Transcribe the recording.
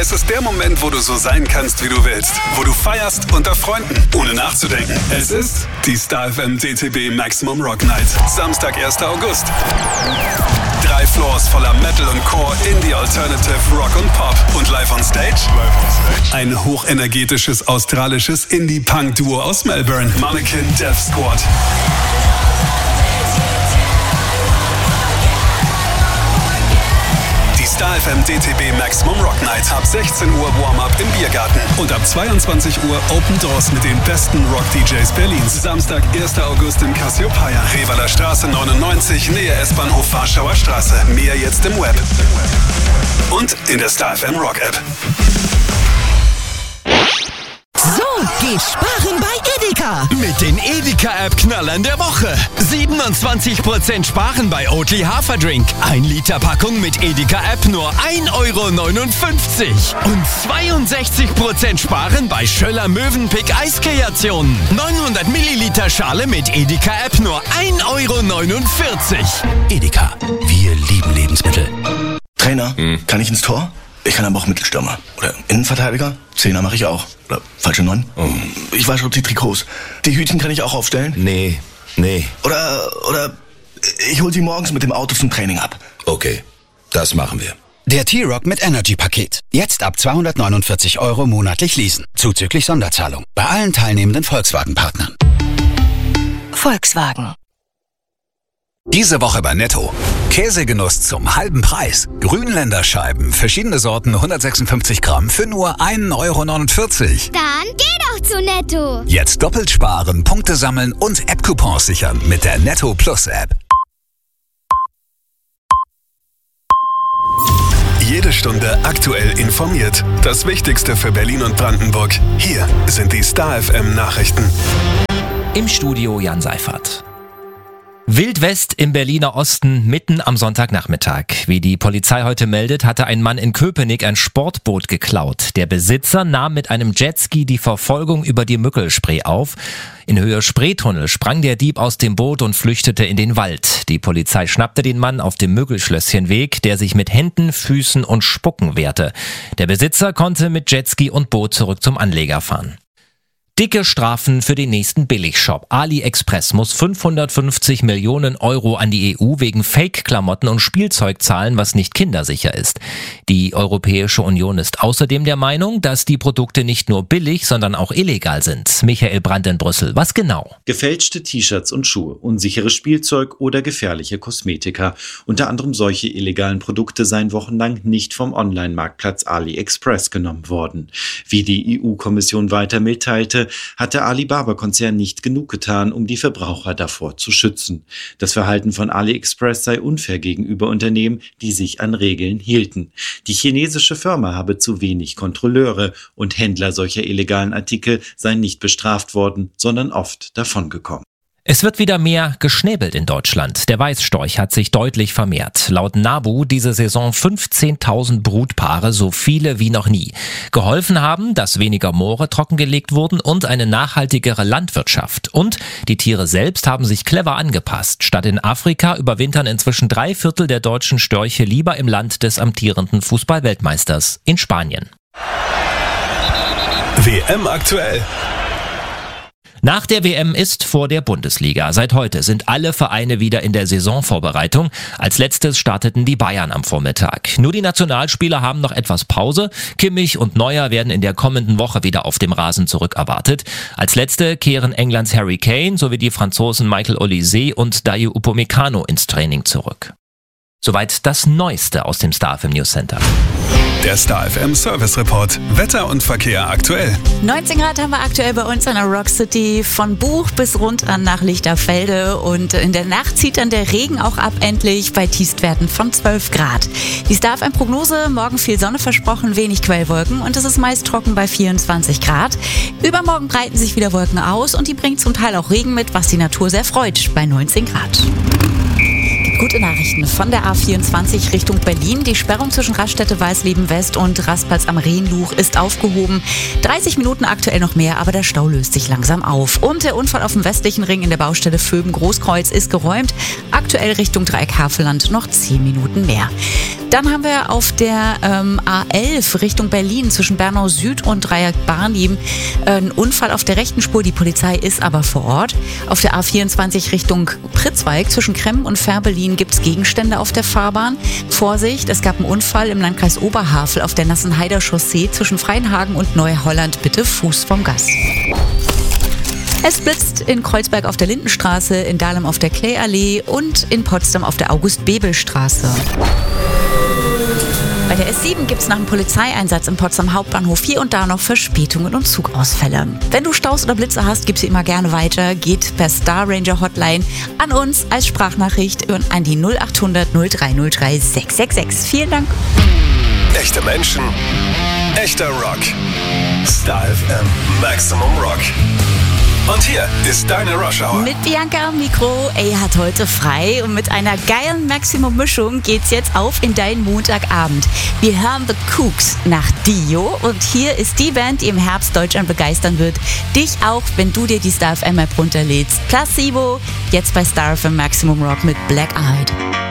Es ist der Moment, wo du so sein kannst, wie du willst. Wo du feierst unter Freunden, ohne nachzudenken. Es ist die Star FM DTB Maximum Rock Night. Samstag, 1. August. 3 Floors voller Metal und Core, Indie, Alternative, Rock und Pop. Und live on stage? Ein hochenergetisches australisches Indie-Punk-Duo aus Melbourne. Mannequin Death Squad. Die Star FM DTB Maximum Rock Night. Ab 16 Uhr Warm-Up im Biergarten. Und ab 22 Uhr Open Doors mit den besten Rock-DJs Berlins. Samstag, 1. August im Cassiopeia. Revaler Straße 99, Nähe S-Bahnhof Warschauer Straße. Mehr jetzt im Web. Und in der Star FM Rock App. So geht Sparen bei Edeka. Mit den Edeka-App-Knallern der Woche. 27% Sparen bei Oatly Haferdrink. 1 Liter Packung mit Edeka-App nur 1,59 €. Und 62% Sparen bei Schöller Mövenpick Eiskreationen. 900 Milliliter Schale mit Edeka-App nur 1,49 €. Edeka, wir lieben Lebensmittel. Trainer, kann ich ins Tor? Ich kann aber auch Mittelstürmer. Oder Innenverteidiger? Zehner mache ich auch. Oder falsche 9? Ich wasche die Trikots. Die Hütchen kann ich auch aufstellen? Nee. Oder ich hol sie morgens mit dem Auto zum Training ab. Okay, das machen wir. Der T-Rock mit Energy-Paket. Jetzt ab 249 € monatlich leasen. Zuzüglich Sonderzahlung. Bei allen teilnehmenden Volkswagen-Partnern. Volkswagen. Diese Woche bei Netto. Käsegenuss zum halben Preis. Grünländerscheiben, verschiedene Sorten, 156 Gramm für nur 1,49 €. Dann geh doch zu Netto. Jetzt doppelt sparen, Punkte sammeln und App-Coupons sichern mit der Netto Plus App. Jede Stunde aktuell informiert. Das Wichtigste für Berlin und Brandenburg. Hier sind die Star FM Nachrichten. Im Studio Jan Seifert. Wildwest im Berliner Osten mitten am Sonntagnachmittag. Wie die Polizei heute meldet, hatte ein Mann in Köpenick ein Sportboot geklaut. Der Besitzer nahm mit einem Jetski die Verfolgung über die Müggelspree auf. In Höhe Spreetunnel sprang der Dieb aus dem Boot und flüchtete in den Wald. Die Polizei schnappte den Mann auf dem Müggelschlösschenweg, der sich mit Händen, Füßen und Spucken wehrte. Der Besitzer konnte mit Jetski und Boot zurück zum Anleger fahren. Dicke Strafen für den nächsten Billigshop. AliExpress muss 550 Millionen € an die EU wegen Fake-Klamotten und Spielzeug zahlen, was nicht kindersicher ist. Die Europäische Union ist außerdem der Meinung, dass die Produkte nicht nur billig, sondern auch illegal sind. Michael Brandt in Brüssel. Was genau? Gefälschte T-Shirts und Schuhe, unsicheres Spielzeug oder gefährliche Kosmetika. Unter anderem solche illegalen Produkte seien wochenlang nicht vom Online-Marktplatz AliExpress genommen worden. Wie die EU-Kommission weiter mitteilte, hat der Alibaba-Konzern nicht genug getan, um die Verbraucher davor zu schützen. Das Verhalten von AliExpress sei unfair gegenüber Unternehmen, die sich an Regeln hielten. Die chinesische Firma habe zu wenig Kontrolleure und Händler solcher illegalen Artikel seien nicht bestraft worden, sondern oft davongekommen. Es wird wieder mehr geschnäbelt in Deutschland. Der Weißstorch hat sich deutlich vermehrt. Laut NABU diese Saison 15.000 Brutpaare, so viele wie noch nie. Geholfen haben, dass weniger Moore trockengelegt wurden und eine nachhaltigere Landwirtschaft. Und die Tiere selbst haben sich clever angepasst. Statt in Afrika überwintern inzwischen 3/4 der deutschen Störche lieber im Land des amtierenden Fußball-Weltmeisters in Spanien. WM aktuell. Nach der WM ist vor der Bundesliga. Seit heute sind alle Vereine wieder in der Saisonvorbereitung. Als letztes starteten die Bayern am Vormittag. Nur die Nationalspieler haben noch etwas Pause. Kimmich und Neuer werden in der kommenden Woche wieder auf dem Rasen zurück erwartet. Als letzte kehren Englands Harry Kane sowie die Franzosen Michael Olise und Dayo Upamecano ins Training zurück. Soweit das Neueste aus dem Star FM News Center. Der Star FM Service Report. Wetter und Verkehr aktuell. 19 Grad haben wir aktuell bei uns in der Rock City, von Buch bis runter nach Lichterfelde, und in der Nacht zieht dann der Regen auch ab, endlich bei Tiefstwerten von 12 Grad. Die Star FM Prognose: morgen viel Sonne versprochen, wenig Quellwolken und es ist meist trocken bei 24 Grad. Übermorgen breiten sich wieder Wolken aus und die bringen zum Teil auch Regen mit, was die Natur sehr freut, bei 19 Grad. Gute Nachrichten von der A24 Richtung Berlin. Die Sperrung zwischen Raststätte Weißleben West und Rastplatz am Rhehenluch ist aufgehoben. 30 Minuten aktuell noch mehr, aber der Stau löst sich langsam auf. Und der Unfall auf dem westlichen Ring in der Baustelle Vöben-Großkreuz ist geräumt. Aktuell Richtung Dreieck Havelland noch 10 Minuten mehr. Dann haben wir auf der A11 Richtung Berlin zwischen Bernau Süd und Dreieck-Barnim einen Unfall auf der rechten Spur. Die Polizei ist aber vor Ort. Auf der A24 Richtung Pritzwalk zwischen Kremmen und Fährberlin gibt es Gegenstände auf der Fahrbahn. Vorsicht, es gab einen Unfall im Landkreis Oberhavel auf der Nassenheider Chaussee zwischen Freienhagen und Neuholland. Bitte Fuß vom Gas. Es blitzt in Kreuzberg auf der Lindenstraße, in Dahlem auf der Klayallee und in Potsdam auf der August-Bebel-Straße. Bei der S7 gibt es nach einem Polizeieinsatz im Potsdam Hauptbahnhof hier und da noch Verspätungen und Zugausfälle. Wenn du Staus oder Blitze hast, gib sie immer gerne weiter. Geht per Star Ranger Hotline an uns als Sprachnachricht und an die 0800 0303 666. Vielen Dank. Echte Menschen, echter Rock. Star FM Maximum Rock. Und hier ist deine Rush Hour. Mit Bianca am Mikro. Hat heute frei und mit einer geilen Maximum-Mischung geht's jetzt auf in deinen Montagabend. Wir hören The Kooks nach Dio und hier ist die Band, die im Herbst Deutschland begeistern wird. Dich auch, wenn du dir die Star FM App runterlädst. Placebo, jetzt bei Star FM Maximum Rock mit Black Eyed.